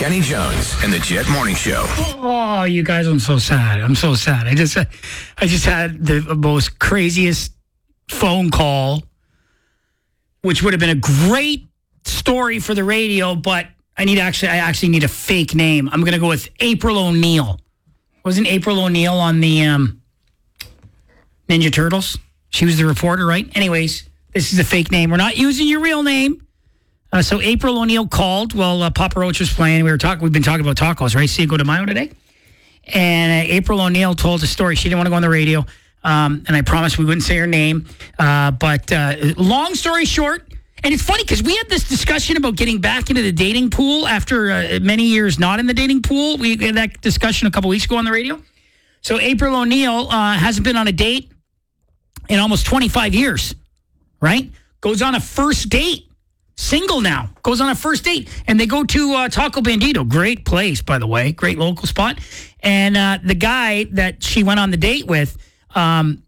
Kenny Jones and the Jet Morning Show. Oh, you guys, I'm so sad. I just had the most craziest phone call, which would have been a great story for the radio, but I actually need a fake name. I'm going to go with April O'Neil. Wasn't April O'Neil on the Ninja Turtles? She was the reporter, right? Anyways, this is a fake name. We're not using your real name. So April O'Neil called while Papa Roach was playing. We've been talking about tacos, right? Cinco de Mayo today. And April O'Neil told a story. She didn't want to go on the radio. And I promised we wouldn't say her name. But long story short, and it's funny because we had this discussion about getting back into the dating pool after many years not in the dating pool. We had that discussion a couple weeks ago on the radio. So April O'Neil hasn't been on a date in almost 25 years, right? Goes on a first date. Single now. Goes on a first date. And they go to Taco Bandito. Great place, by the way. Great local spot. And the guy that she went on the date with ate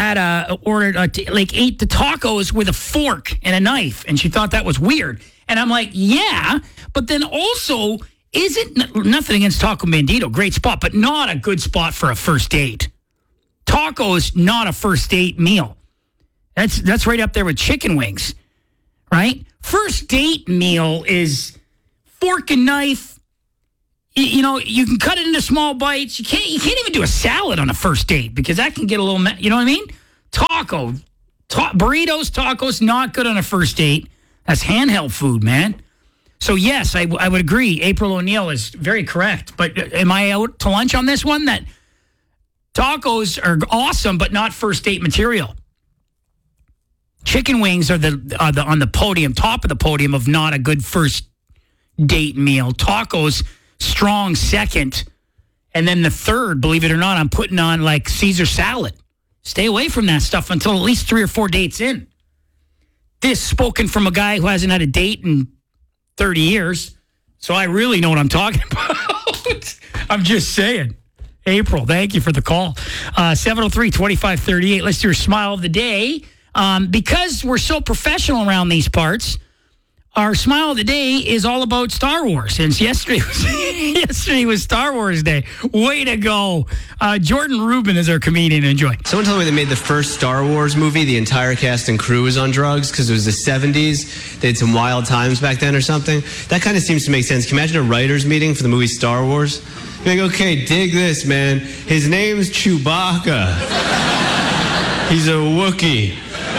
the tacos with a fork and a knife. And she thought that was weird. And I'm like, yeah. But then also, is it nothing against Taco Bandito? Great spot, but not a good spot for a first date. Tacos, not a first date meal. That's right up there with chicken wings, right? First date meal is fork and knife. You know, you can cut it into small bites. You can't even do a salad on a first date because that can get a little, you know what I mean? Burritos, tacos, not good on a first date. That's handheld food, man. So yes, I would agree. April O'Neil is very correct. But am I out to lunch on this one? That tacos are awesome, but not first date material. Chicken wings are on the podium, top of the podium of not a good first date meal. Tacos, strong second. And then the third, believe it or not, I'm putting on like Caesar salad. Stay away from that stuff until at least 3 or 4 dates in. This spoken from a guy who hasn't had a date in 30 years. So I really know what I'm talking about. I'm just saying. April, thank you for the call. 703-2538. Let's do your smile of the day. Because we're so professional around these parts, our smile of the day is all about Star Wars. Since yesterday was Star Wars Day. Way to go. Jordan Rubin is our comedian. Enjoy. Someone told me they made the first Star Wars movie. The entire cast and crew was on drugs because it was the 70s. They had some wild times back then or something. That kind of seems to make sense. Can you imagine a writer's meeting for the movie Star Wars? You're like, okay, dig this, man. His name's Chewbacca. He's a Wookiee.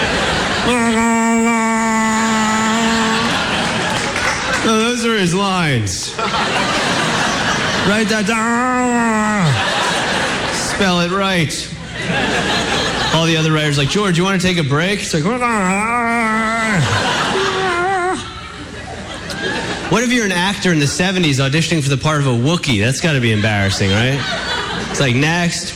No, those are his lines. Write that down. Spell it right. All the other writers like, George, you want to take a break? It's like, what if you're an actor in the 70s auditioning for the part of a Wookiee? That's got to be embarrassing, right? It's like, next.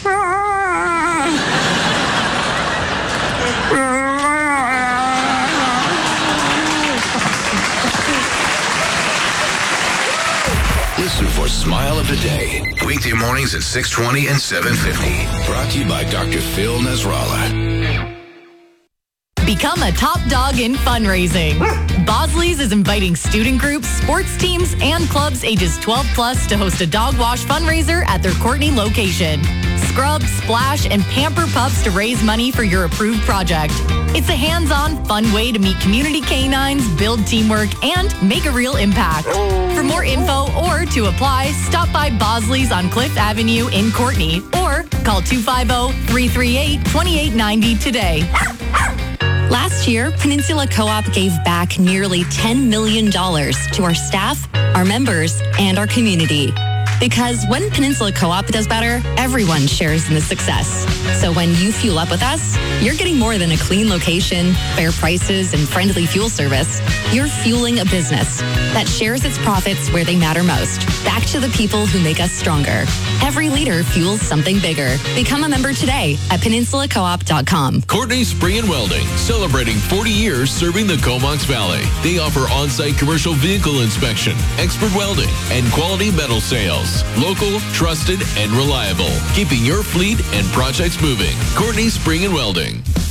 Listen for Smile of the Day. Weekday mornings at 6:20 and 7:50. Brought to you by Dr. Phil Nasrallah. Become a top dog in fundraising. Bosley's is inviting student groups, sports teams, and clubs ages 12 plus to host a dog wash fundraiser at their Courtney location. Scrub, splash, and pamper pups to raise money for your approved project. It's a hands-on, fun way to meet community canines, build teamwork, and make a real impact. For more info or to apply, stop by Bosley's on Cliff Avenue in Courtney or call 250-338-2890 today. Last year, Peninsula Co-op gave back nearly $10 million to our staff, our members, and our community. Because when Peninsula Co-op does better, everyone shares in the success. So when you fuel up with us, you're getting more than a clean location, fair prices, and friendly fuel service. You're fueling a business that shares its profits where they matter most, back to the people who make us stronger. Every liter fuels something bigger. Become a member today at peninsulacoop.com. Courtney Spring and Welding, celebrating 40 years serving the Comox Valley. They offer on-site commercial vehicle inspection, expert welding, and quality metal sales. Local, trusted, and reliable. Keeping your fleet and projects moving. Courtney Spring and Welding.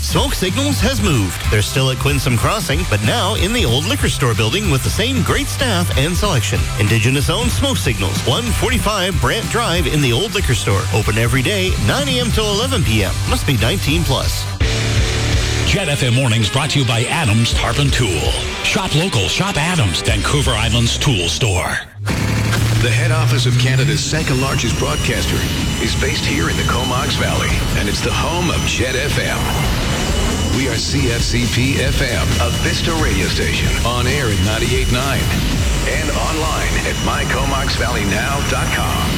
Smoke Signals has moved. They're still at Quinsam Crossing, but now in the old liquor store building with the same great staff and selection. Indigenous-owned Smoke Signals, 145 Brant Drive in the old liquor store. Open every day, 9 a.m. till 11 p.m. Must be 18 plus. Jet FM Mornings brought to you by Adams Tarpon Tool. Shop local, shop Adams, Vancouver Island's tool store. The head office of Canada's second largest broadcaster is based here in the Comox Valley, and it's the home of Jet FM. We are CFCP FM, a Vista radio station, on air at 98.9 and online at mycomoxvalleynow.com.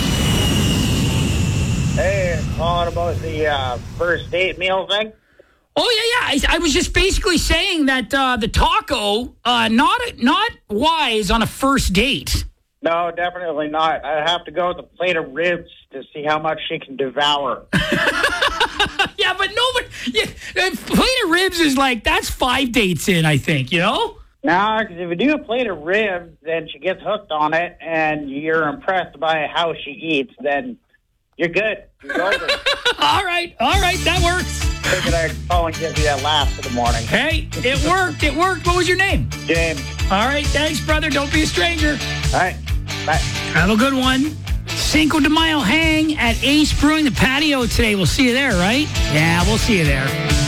Hey, calling about the first date meal thing. Oh, yeah. I was just basically saying that the taco, not wise on a first date. No, definitely not. I'd have to go with a plate of ribs to see how much she can devour. Yeah, but a plate of ribs is like, that's 5 dates in, I think, you know? No, because if you do a plate of ribs, then she gets hooked on it, and you're impressed by how she eats, then you're good. You're golden. All right, that works. Figured I'd call and give you that laugh for the morning. Hey, it worked. What was your name? James. All right, thanks, brother. Don't be a stranger. All right, bye. Have a good one. Cinco de Mayo hang at Ace Brewing the patio today. We'll see you there, right? Yeah, we'll see you there.